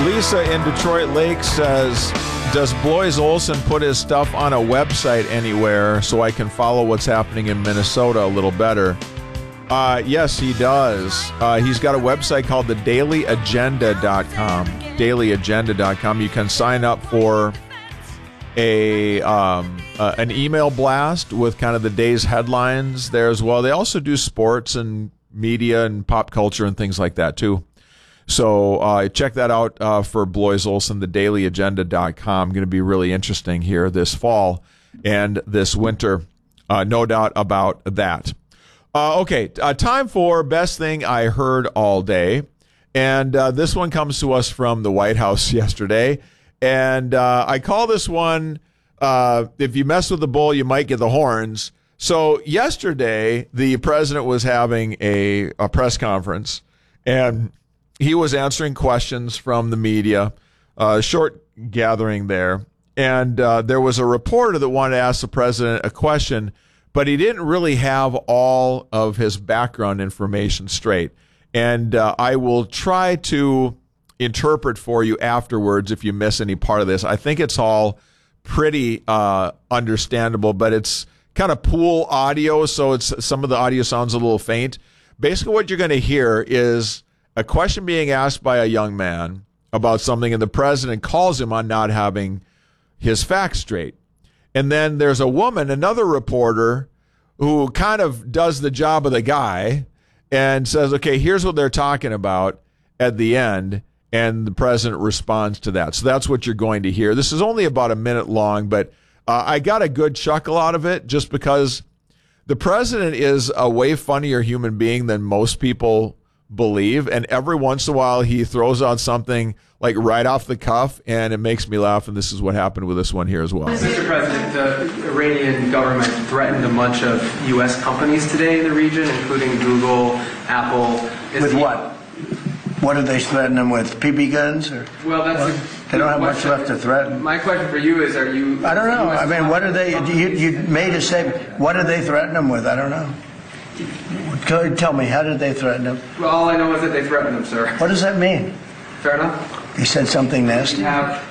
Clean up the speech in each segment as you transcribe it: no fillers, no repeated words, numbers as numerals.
Lisa in Detroit Lake says, does Blois Olson put his stuff on a website anywhere so I can follow what's happening in Minnesota a little better? Yes, he does. He's got a website called thedailyagenda.com. Dailyagenda.com. You can sign up for an email blast with kind of the day's headlines there as well. They also do sports and media and pop culture and things like that too. So check that out for Blois Olson, thedailyagenda.com. Going to be really interesting here this fall and this winter. No doubt about that. Okay, time for Best Thing I Heard All Day. And this one comes to us from the White House yesterday. And I call this one, if you mess with the bull, you might get the horns. So yesterday, the president was having a press conference, and he was answering questions from the media, short gathering there. And there was a reporter that wanted to ask the president a question, but he didn't really have all of his background information straight. And I will try to interpret for you afterwards if you miss any part of this. I think it's all pretty understandable, but it's kind of pool audio, so it's some of the audio sounds a little faint. Basically, what you're going to hear is a question being asked by a young man about something, and the president calls him on not having his facts straight. And then there's a woman, another reporter, who kind of does the job of the guy and says, okay, here's what they're talking about at the end, and the president responds to that. So that's what you're going to hear. This is only about a minute long, but I got a good chuckle out of it just because the president is a way funnier human being than most people believe, and every once in a while he throws out something like right off the cuff, and it makes me laugh, and this is what happened with this one here as well. Mr. President, the Iranian government threatened a bunch of U.S. companies today in the region, including Google, Apple. With what? What did they threaten them with? BB guns? Or well, that's they don't have much left to threaten. My question for you is, are you... I don't know. I mean, what are they... You made a statement. What did they threaten them with? I don't know. Tell me, how did they threaten them? Well, all I know is that they threatened them, sir. What does that mean? Fair enough. He said something nasty?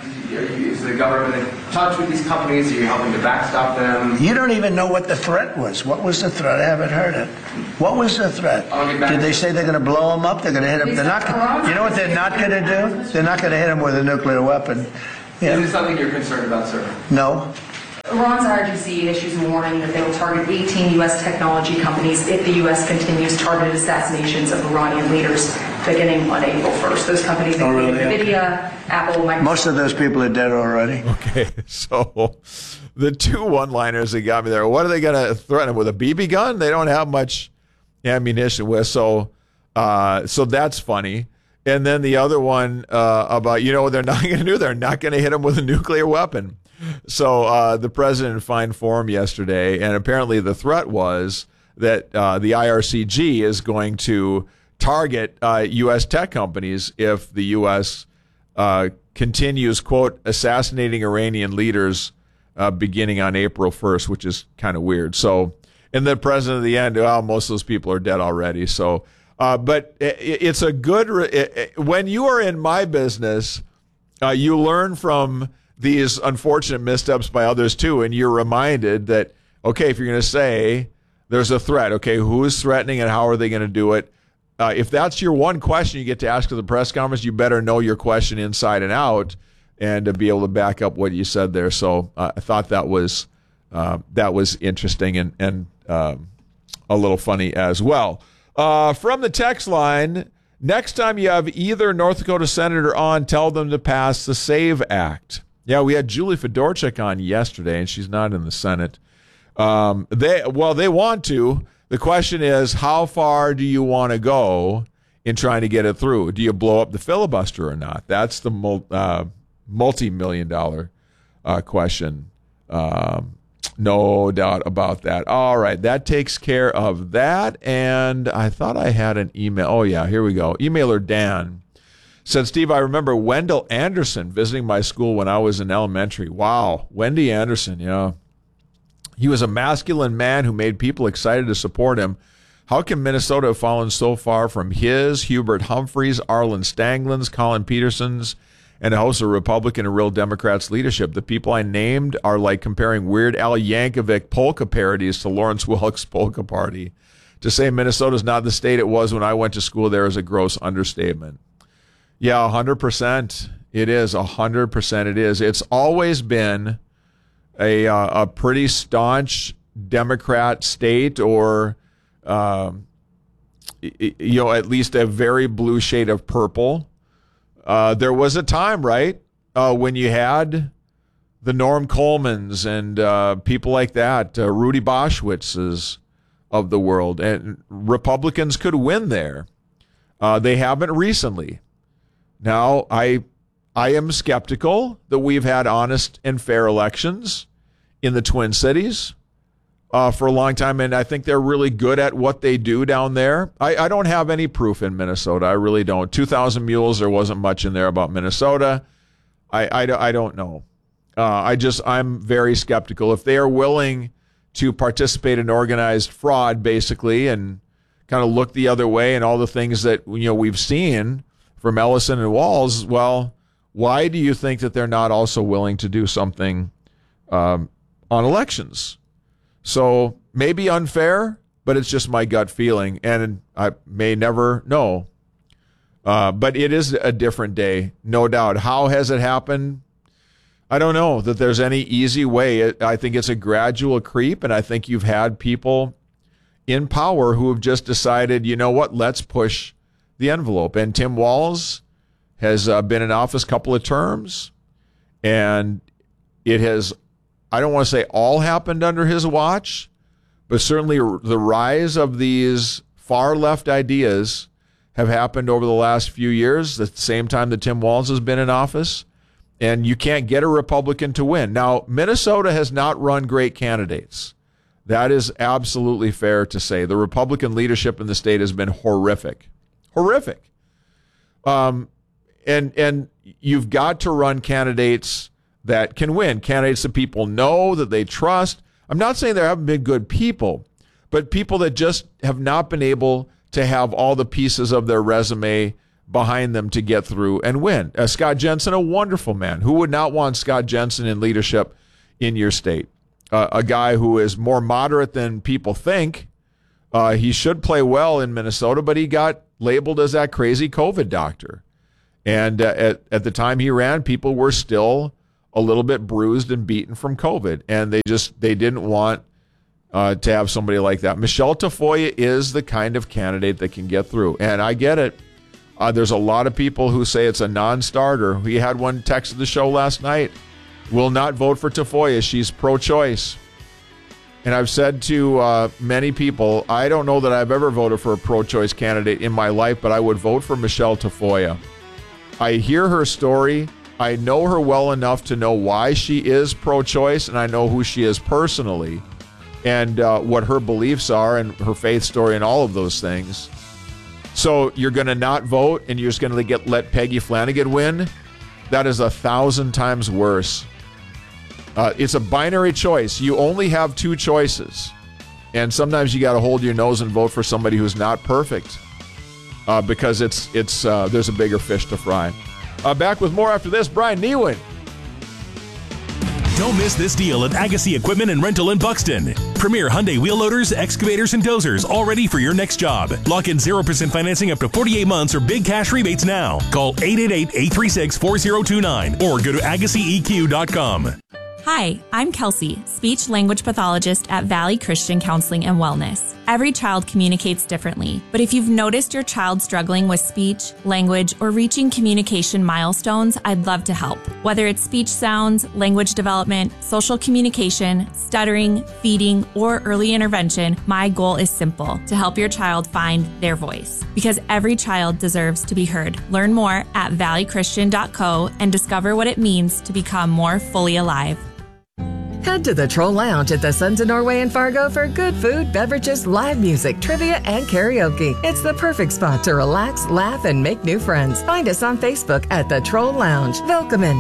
Is the government in touch with these companies? Are you helping to backstop them? You don't even know what the threat was. What was the threat? I haven't heard it. What was the threat? Did they say they're going to blow them up? They're going to hit them? They're not. You know what they're not going to do? They're not going to hit them with a nuclear weapon. Yeah. Is this something you're concerned about, sir? No. Iran's IRGC issues a warning that they will target 18 U.S. technology companies if the U.S. continues targeted assassinations of Iranian leaders beginning on April 1st. Those companies include NVIDIA, Apple, Microsoft. Most of those people are dead already. Okay, so the two one-liners that got me there, what are they going to threaten with, a BB gun? They don't have much ammunition with, so that's funny. And then the other one about, what they're not going to do? They're not going to hit them with a nuclear weapon. So the president in fine form yesterday, and apparently the threat was that the IRCG is going to target U.S. tech companies if the U.S. Continues, quote, assassinating Iranian leaders beginning on April 1st, which is kind of weird. So, and the president at the end, most of those people are dead already. So, but it's a good, when you are in my business, you learn from these unfortunate missteps by others too, and you're reminded that, okay, if you're going to say there's a threat, okay, who is threatening and how are they going to do it? If that's your one question you get to ask at the press conference, you better know your question inside and out and to be able to back up what you said there. So I thought that was interesting and a little funny as well. From the text line, next time you have either North Dakota senator on, tell them to pass the SAVE Act. Yeah, we had Julie Fedorchuk on yesterday, and she's not in the Senate. They want to. The question is, how far do you want to go in trying to get it through? Do you blow up the filibuster or not? That's the multi-million-dollar question. No doubt about that. All right, that takes care of that. And I thought I had an email. Oh, yeah, here we go. Emailer Dan said, Steve, I remember Wendell Anderson visiting my school when I was in elementary. Wow, Wendy Anderson, yeah. He was a masculine man who made people excited to support him. How can Minnesota have fallen so far from his, Hubert Humphreys, Arlen Stanglins, Colin Petersons, and a House of Republican and real Democrats leadership. The people I named are like comparing Weird Al Yankovic polka parodies to Lawrence Welk's polka party. To say Minnesota's not the state it was when I went to school there is a gross understatement. Yeah, 100%. It is. 100% it is. It's always been a pretty staunch Democrat state, or at least a very blue shade of purple. There was a time, right, when you had the Norm Colemans and people like that, Rudy Boschwitz's of the world, and Republicans could win there. They haven't recently. Now, I am skeptical that we've had honest and fair elections in the Twin Cities for a long time, and I think they're really good at what they do down there. I don't have any proof in Minnesota. I really don't. 2,000 Mules, there wasn't much in there about Minnesota. I don't know. I'm very skeptical. If they are willing to participate in organized fraud, basically, and kind of look the other way, and all the things that we've seen from Ellison and Walz, well, why do you think that they're not also willing to do something on elections? So maybe unfair, but it's just my gut feeling, and I may never know. But it is a different day, no doubt. How has it happened? I don't know that there's any easy way. I think it's a gradual creep, and I think you've had people in power who have just decided, you know what, let's push the envelope. And Tim Walz has been in office a couple of terms, and it has, I don't want to say all happened under his watch, but certainly the rise of these far left ideas have happened over the last few years, at the same time that Tim Walz has been in office, and you can't get a Republican to win. Now, Minnesota has not run great candidates. That is absolutely fair to say. The Republican leadership in the state has been horrific. Horrific. And you've got to run candidates that can win, candidates that people know, that they trust. I'm not saying there haven't been good people, but people that just have not been able to have all the pieces of their resume behind them to get through and win. Scott Jensen, a wonderful man. Who would not want Scott Jensen in leadership in your state? A guy who is more moderate than people think. He should play well in Minnesota, but he got labeled as that crazy COVID doctor. And at the time he ran, people were still a little bit bruised and beaten from COVID, and they didn't want to have somebody like that. Michelle Tafoya is the kind of candidate that can get through, and I get it. There's a lot of people who say it's a non-starter. We had one text the show last night. Will not vote for Tafoya. She's pro-choice. And I've said to many people, I don't know that I've ever voted for a pro-choice candidate in my life, but I would vote for Michelle Tafoya. I hear her story. I know her well enough to know why she is pro-choice, and I know who she is personally and what her beliefs are and her faith story and all of those things. So you're going to not vote and you're just going to let Peggy Flanagan win? That is 1,000 times worse. It's a binary choice. You only have two choices. And sometimes you got to hold your nose and vote for somebody who's not perfect because there's a bigger fish to fry. Back with more after this. Brian Neewin. Don't miss this deal at Agassi Equipment and Rental in Buxton. Premier Hyundai wheel loaders, excavators, and dozers, all ready for your next job. Lock in 0% financing up to 48 months or big cash rebates now. Call 888-836-4029 or go to AgassiEQ.com. Hi, I'm Kelsey, speech language pathologist at Valley Christian Counseling and Wellness. Every child communicates differently, but if you've noticed your child struggling with speech, language, or reaching communication milestones, I'd love to help. Whether it's speech sounds, language development, social communication, stuttering, feeding, or early intervention, my goal is simple: to help your child find their voice. Because every child deserves to be heard. Learn more at valleychristian.co and discover what it means to become more fully alive. Head to the Troll Lounge at the Sons of Norway in Fargo for good food, beverages, live music, trivia, and karaoke. It's the perfect spot to relax, laugh, and make new friends. Find us on Facebook at the Troll Lounge. Welcome.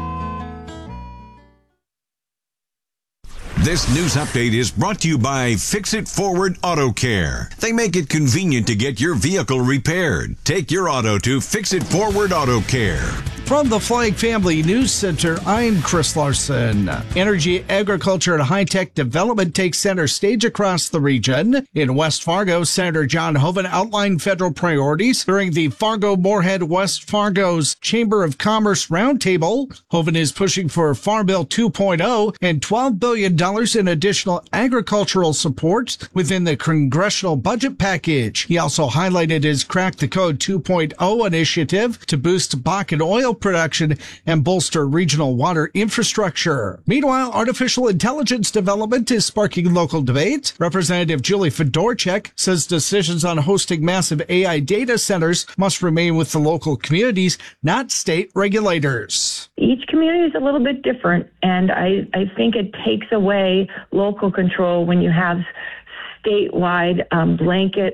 This news update is brought to you by Fix It Forward Auto Care. They make it convenient to get your vehicle repaired. Take your auto to Fix It Forward Auto Care. From the Flag Family News Center, I'm Chris Larson. Energy, agriculture, and high-tech development takes center stage across the region. In West Fargo, Senator John Hoeven outlined federal priorities during the Fargo-Moorhead West Fargo's Chamber of Commerce Roundtable. Hoeven is pushing for Farm Bill 2.0 and $12 billion in additional agricultural support within the congressional budget package. He also highlighted his Crack the Code 2.0 initiative to boost Bakken oil production and bolster regional water infrastructure. Meanwhile, artificial intelligence development is sparking local debate. Representative Julie Fedorchak says decisions on hosting massive AI data centers must remain with the local communities, not state regulators. Each community is a little bit different, and I think it takes away local control when you have statewide blanket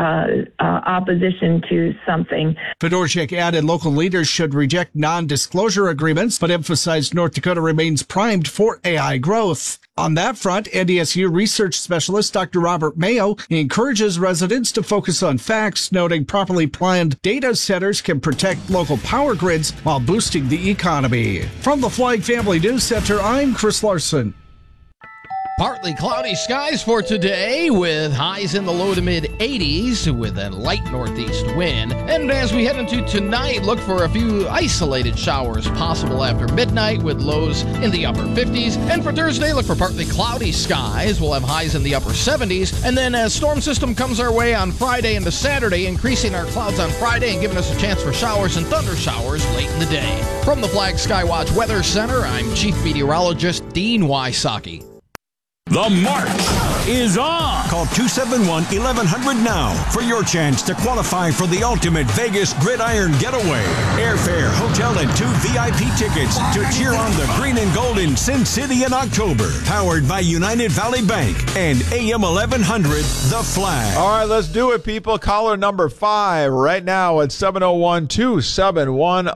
opposition to something. Fedorchak added local leaders should reject non-disclosure agreements, but emphasized North Dakota remains primed for AI growth. On that front, NDSU research specialist Dr. Robert Mayo encourages residents to focus on facts, noting properly planned data centers can protect local power grids while boosting the economy. From the Flag Family News Center, I'm Chris Larson. Partly cloudy skies for today with highs in the low to mid 80s with a light northeast wind. And as we head into tonight, look for a few isolated showers possible after midnight with lows in the upper 50s. And for Thursday, look for partly cloudy skies. We'll have highs in the upper 70s. And then a storm system comes our way on Friday into Saturday, increasing our clouds on Friday and giving us a chance for showers and thunder showers late in the day. From the Flag Skywatch Weather Center, I'm Chief Meteorologist Dean Wysocki. The march is on. Call 271-1100 now for your chance to qualify for the ultimate Vegas Gridiron Getaway. Airfare, hotel, and 2 VIP tickets to cheer on the green and gold in Sin City in October. Powered by United Valley Bank and AM 1100, The Flag. All right, let's do it, people. Caller number 5 right now at 701-271-1100.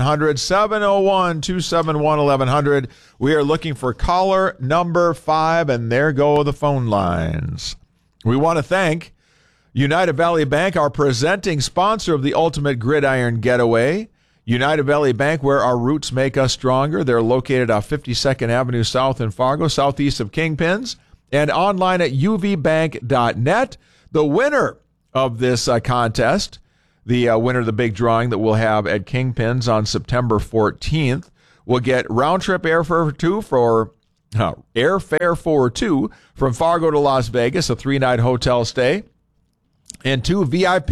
701-271-1100. We are looking for caller number 5, and there go the phone lines. We want to thank United Valley Bank, our presenting sponsor of the Ultimate Gridiron Getaway. United Valley Bank, where our roots make us stronger. They're located off 52nd Avenue South in Fargo, southeast of Kingpins, and online at uvbank.net. The winner of this contest, the winner of the big drawing that we'll have at Kingpins on September 14th, will get round-trip airfare for two from Fargo to Las Vegas, a 3-night hotel stay, and 2 VIP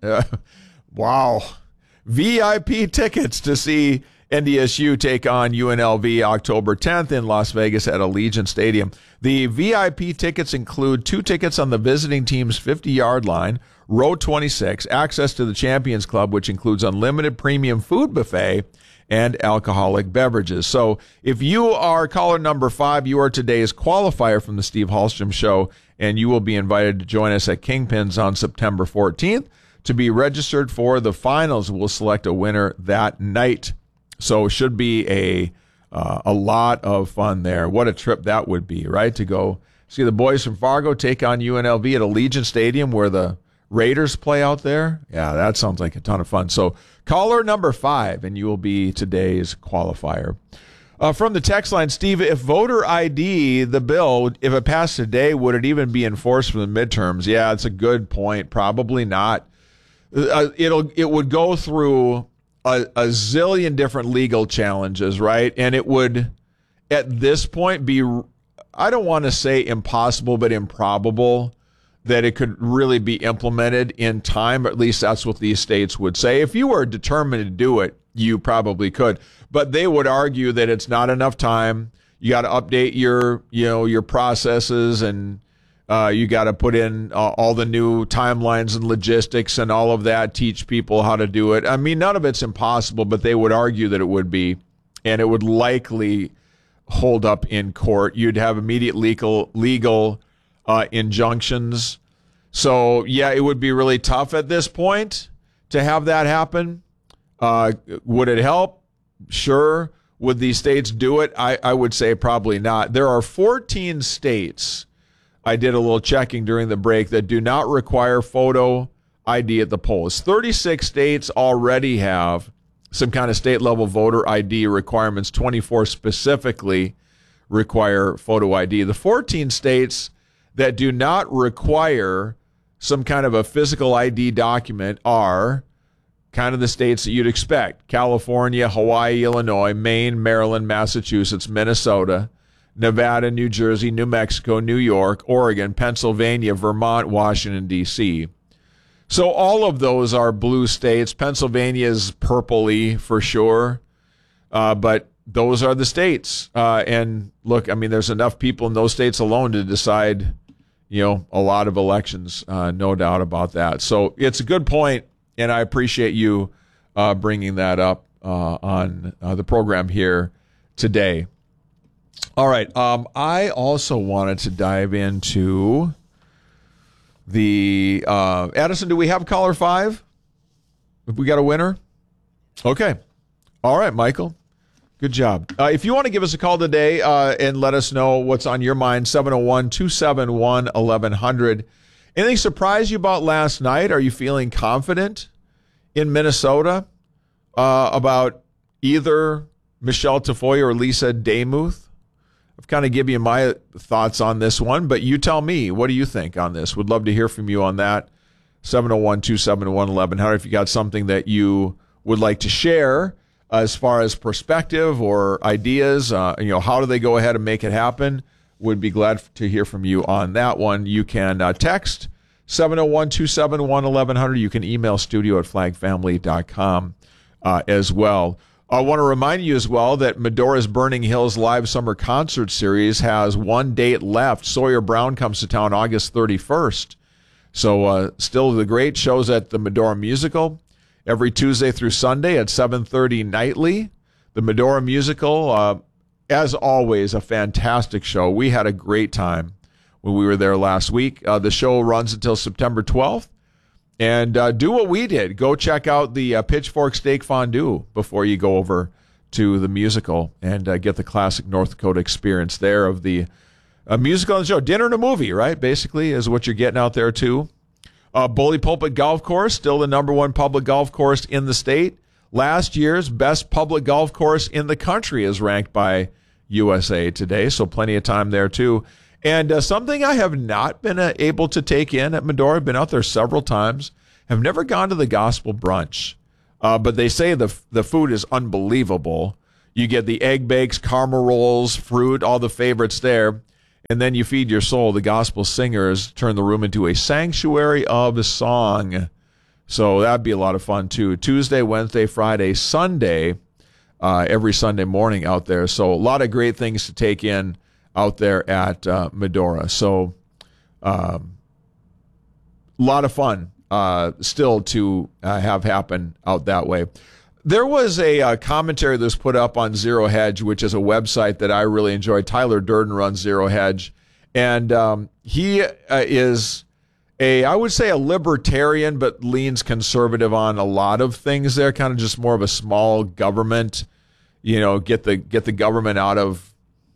VIP tickets to see NDSU take on UNLV October 10th in Las Vegas at Allegiant Stadium. The VIP tickets include 2 tickets on the visiting team's 50-yard line, row 26, access to the Champions Club, which includes unlimited premium food buffet, and alcoholic beverages. So if you are caller number 5, you are today's qualifier from the Steve Hallstrom Show, and you will be invited to join us at Kingpins on September 14th to be registered for the finals. We'll select a winner that night. So it should be a lot of fun there. What a trip that would be, right? To go see the boys from Fargo take on UNLV at Allegiant Stadium where the Raiders play out there. Yeah, that sounds like a ton of fun. So caller number 5, and you will be today's qualifier. From the text line, Steve, if voter ID, the bill, if it passed today, would it even be enforced for the midterms? Yeah, it's a good point. Probably not. It would go through a zillion different legal challenges, right? And it would, at this point, be, I don't want to say impossible, but improbable that it could really be implemented in time. At least that's what these states would say. If you were determined to do it, you probably could. But they would argue that it's not enough time. You got to update your processes, and you got to put in all the new timelines and logistics and all of that, teach people how to do it. I mean, none of it's impossible, but they would argue that it would be, and it would likely hold up in court. You'd have immediate legal injunctions. So, yeah, it would be really tough at this point to have that happen. Would it help? Sure. Would these states do it? I would say probably not. There are 14 states, I did a little checking during the break, that do not require photo ID at the polls. 36 states already have some kind of state level voter ID requirements. 24 specifically require photo ID. The 14 states that do not require some kind of a physical ID document are kind of the states that you'd expect: California, Hawaii, Illinois, Maine, Maryland, Massachusetts, Minnesota, Nevada, New Jersey, New Mexico, New York, Oregon, Pennsylvania, Vermont, Washington, D.C. So all of those are blue states. Pennsylvania is purpley for sure, but those are the states. And look, I mean, there's enough people in those states alone to decide, a lot of elections, no doubt about that. So it's a good point, and I appreciate you bringing that up on the program here today. All right. I also wanted to dive into the Addison. Do we have caller 5? Have we got a winner? Okay. All right, Michael. Good job. If you want to give us a call today and let us know what's on your mind, 701-271-1100. Anything surprise you about last night? Are you feeling confident in Minnesota about either Michelle Tafoya or Lisa Demuth? I've kind of given you my thoughts on this one, but you tell me, what do you think on this? Would love to hear from you on that. 701-271-1100. If you got something that you would like to share as far as perspective or ideas, how do they go ahead and make it happen? Would be glad to hear from you on that one. You can text 701-271-1100. You can email studio@flagfamily.com as well. I want to remind you as well that Medora's Burning Hills Live Summer Concert Series has one date left. Sawyer Brown comes to town August 31st. So still the great shows at the Medora Musical every Tuesday through Sunday at 7:30 nightly. The Medora Musical, as always, a fantastic show. We had a great time when we were there last week. The show runs until September 12th. And do what we did. Go check out the Pitchfork Steak Fondue before you go over to the musical and get the classic North Dakota experience there of the musical and the show. Dinner and a movie, right? Basically is what you're getting out there too. Bully Pulpit Golf Course, still the #1 public golf course in the state. Last year's best public golf course in the country is ranked by USA Today, so plenty of time there too. And something I have not been able to take in at Medora, I've been out there several times, have never gone to the Gospel Brunch. But they say the food is unbelievable. You get the egg bakes, caramel rolls, fruit, all the favorites there. And then you feed your soul. The gospel singers turn the room into a sanctuary of song. So that'd be a lot of fun too. Tuesday, Wednesday, Friday, Sunday, every Sunday morning out there. So a lot of great things to take in out there at Medora. So a lot of fun still to have happen out that way. There was a commentary that was put up on Zero Hedge, which is a website that I really enjoy. Tyler Durden runs Zero Hedge. And he is I would say a libertarian, but leans conservative on a lot of things there, kind of just more of a small government, get the government out of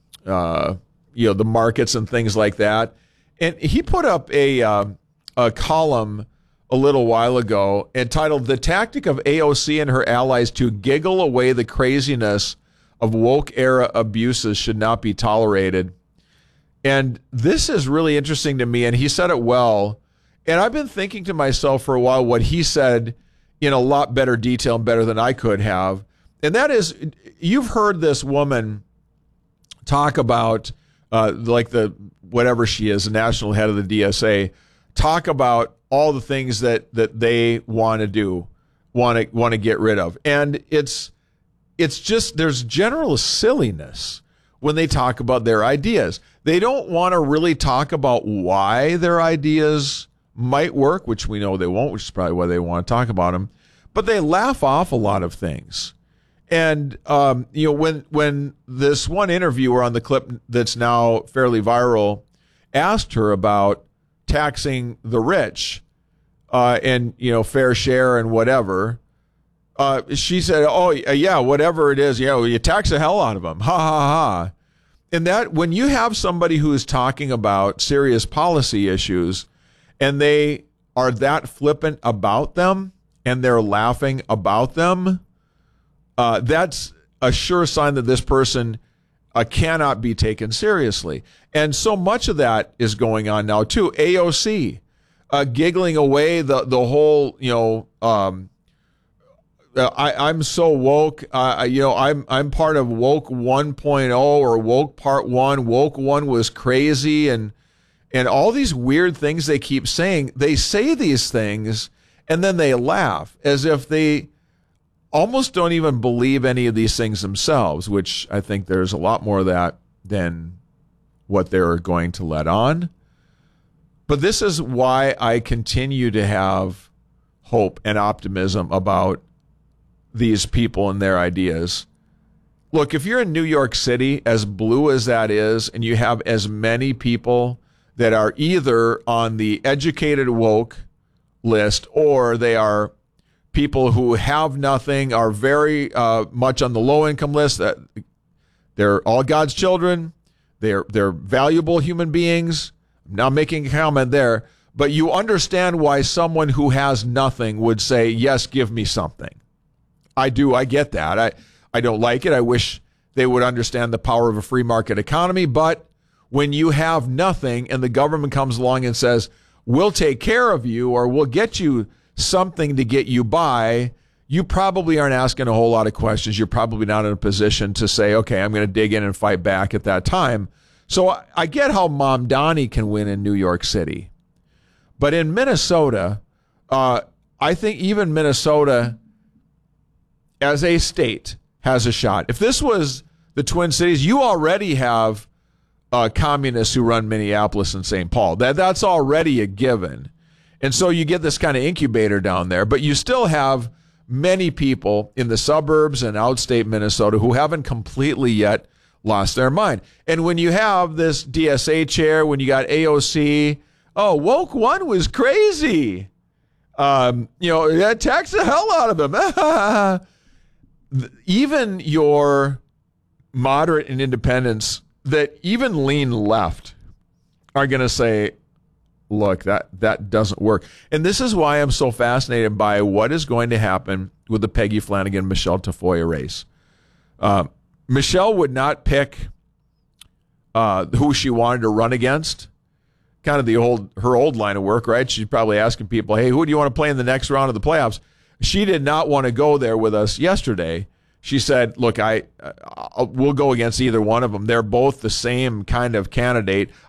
the markets and things like that. And he put up a column a little while ago entitled "The Tactic of AOC and Her Allies to Giggle Away the Craziness of Woke Era Abuses Should Not Be Tolerated." And this is really interesting to me, and he said it well. And I've been thinking to myself for a while what he said in a lot better detail and better than I could have. And that is, you've heard this woman talk about like the whatever she is, the national head of the DSA, talk about all the things that they want to do, want to get rid of. And it's just, there's general silliness when they talk about their ideas. They don't want to really talk about why their ideas might work, which we know they won't, which is probably why they want to talk about them. But they laugh off a lot of things. And, when this one interviewer on the clip that's now fairly viral asked her about taxing the rich and, fair share and whatever, she said, oh, yeah, whatever it is, you tax the hell out of them. Ha, ha, ha. And that when you have somebody who is talking about serious policy issues and they are that flippant about them and they're laughing about them, that's a sure sign that this person cannot be taken seriously. And so much of that is going on now too. AOC giggling away the whole, I'm so woke. I'm part of woke 1.0 or woke part 1. Woke 1 was crazy, and all these weird things they keep saying. They say these things and then they laugh as if they almost don't even believe any of these things themselves, which I think there's a lot more of that than what they're going to let on. But this is why I continue to have hope and optimism about these people and their ideas. Look, if you're in New York City, as blue as that is, and you have as many people that are either on the educated woke list or they are people who have nothing, are very much on the low income list, that they're all God's children, they're valuable human beings. I'm not making a comment there, but you understand why someone who has nothing would say, yes, give me something. I do. I get that. I don't like it. I wish they would understand the power of a free market economy. But when you have nothing and the government comes along and says, we'll take care of you or we'll get you something to get you by, you probably aren't asking a whole lot of questions. You're probably not in a position to say, okay, I'm going to dig in and fight back at that time. So I get how Mom Donnie can win in New York City. But in Minnesota, I think even Minnesota as a state has a shot. If this was the Twin Cities, you already have communists who run Minneapolis and St. Paul. That's already a given. And so you get this kind of incubator down there, but you still have many people in the suburbs and outstate Minnesota who haven't completely yet lost their mind. And when you have this DSA chair, when you got AOC, woke 1 was crazy. That taxed the hell out of him. Even your moderate and independents that even lean left are going to say, look, that doesn't work. And this is why I'm so fascinated by what is going to happen with the Peggy Flanagan, Michelle Tafoya race. Michelle would not pick who she wanted to run against. Kind of her old line of work, right? She's probably asking people, hey, who do you want to play in the next round of the playoffs? She did not want to go there with us yesterday. She said, look, we'll go against either one of them. They're both the same kind of candidate.